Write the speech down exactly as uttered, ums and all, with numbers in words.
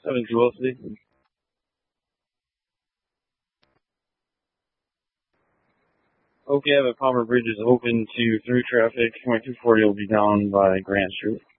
seven two Wesley. Oak Ave at Palmer Bridge is open to through traffic. twenty-two forty will be down by Grant Street.